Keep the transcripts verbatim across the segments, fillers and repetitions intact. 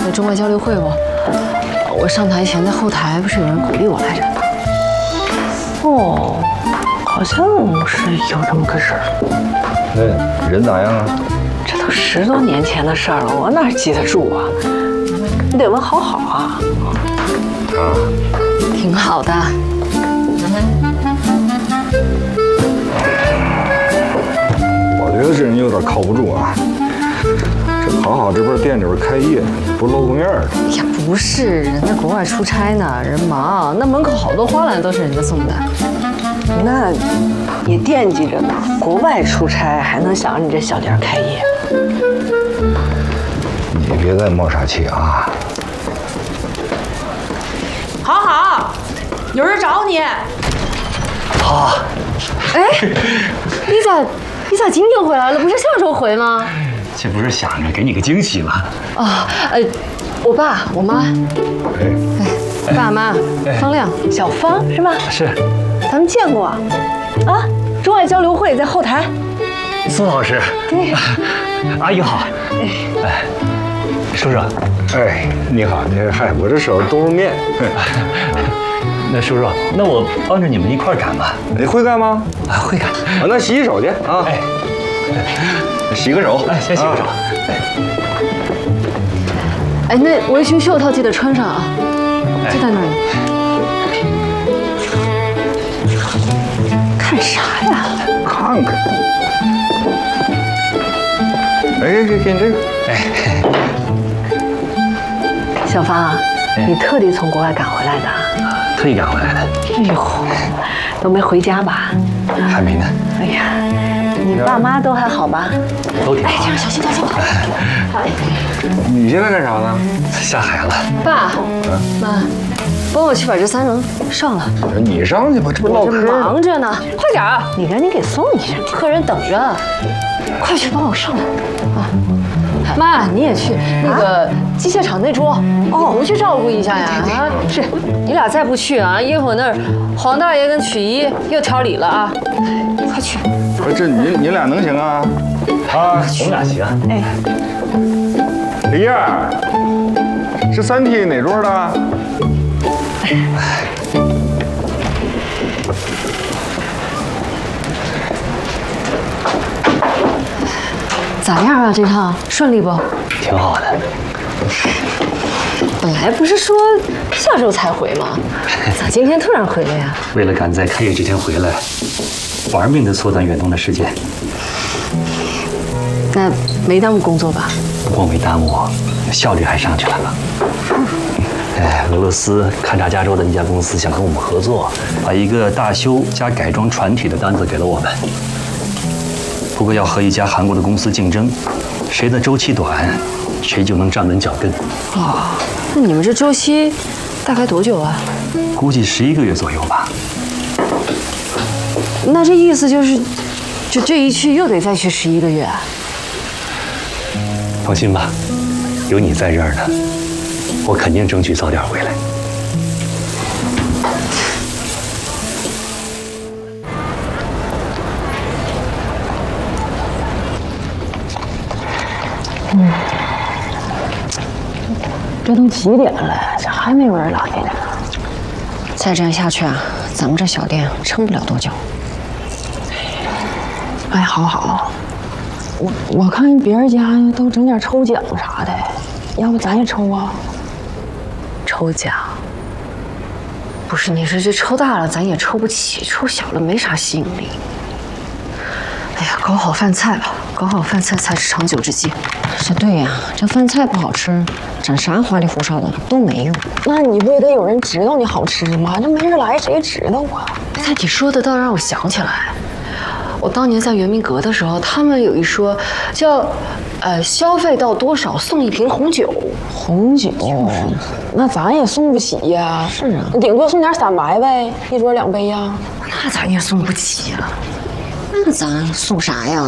那中外交流会不？我上台前在后台不是有人鼓励我来着？ 哦，好像是有这么个事儿。 那人咋样啊？ 这都十多年前的事儿了，我哪记得住啊？你得问好好啊。 啊， 挺好的。 我觉得这人有点靠不住啊。这好好这边店里边开业，不露个面的。 呀，不是，人在国外出差呢，人忙。那门口好多花篮都是人家送的。 那也惦记着呢，国外出差还能想着你这小店开业。 你别再冒傻气啊！ 好好，有人找你。 好。 哎，你咋你咋今天回来了？不是上周回吗？ 这不是想着给你个惊喜吗？ 啊，呃，我爸、我妈， 哎， 哎，爸妈，方亮， 小方是吧？ 是， 咱们见过啊，啊，中外交流会在后台。 苏老师， 对， 阿姨好。哎，叔叔， 哎，你好，你嗨，我这手都是面。 那叔叔，那我帮着你们一块儿赶吧。 你会干吗？ 啊，会赶。 啊，那洗洗手去啊。 哎， 洗个手。 哎，先洗个手。哎， 哎，那围裙袖套记得穿上啊，就在那里。看啥呀？ 看看。哎，给给你这个。 哎， 小芳啊，你特地从国外赶回来的？ 特意赶回来的。 哎呦，都没回家吧？ 还没呢。 哎呀，你爸妈都还好吧？ 都挺好。 这样小心点，小心点。好。 你现在干啥呢？ 下海了。 爸，妈，帮我去把这三轮上了。 你上去吧，这不唠我这嗑。 忙着呢，快点儿！ 你赶紧给送一下， 客人等着，快去帮我上来啊！妈，你也去那个机械厂那桌，哦，回去照顾一下呀！啊，是，你俩再不去啊，一会儿那儿黄大爷跟曲姨又挑理了啊！快去！ 不是这你你俩能行啊？啊， 我们俩行。 哎， 李燕儿，是三梯哪桌的？ 咋样啊？这趟顺利不？ 挺好的。 本来不是说下周才回吗？咋今天突然回来呀？ 为了赶在开业之前回来，玩命的缩短远东的时间。 那没耽误工作吧？ 不光没耽误，效率还上去了。哎，俄罗斯勘察加州的一家公司想跟我们合作，把一个大修加改装船体的单子给了我们。不过要和一家韩国的公司竞争，谁的周期短，谁就能站稳脚跟。 哦，那你们这周期大概多久啊？ 估计十一个月左右吧。 那这意思就是，就这一去又得再去十一个月啊？ 放心吧，有你在这儿呢，我肯定争取早点回来。 嗯，这都几点了，这还没有人来呢。 再这样下去啊，咱们这小店撑不了多久。 哎，好好，我我看别人家都整点抽奖啥的，要不咱也抽啊？ 抽奖？不是，你说这抽大了咱也抽不起，抽小了没啥吸引力。哎呀，搞好饭菜吧，搞好饭菜才是长久之计。是对呀，这饭菜不好吃，整啥花里胡哨的都没用。 那你不也得有人知道你好吃吗？这没人来，谁知道啊？ 哎，你说的倒让我想起来，我当年在圆明阁的时候，他们有一说叫，呃，消费到多少送一瓶红酒。 红酒，那咱也送不起呀。 是啊， 顶多送点散白呗，一桌两杯呀。 那咱也送不起呀。那咱送啥呀？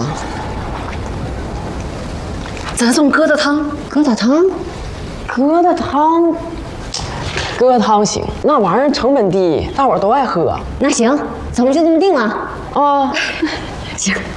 咱送疙瘩汤，疙瘩汤， 疙瘩汤，疙瘩汤行，那玩意儿成本低，大伙儿都爱喝。 那行，咱们就这么定了。 啊， 行。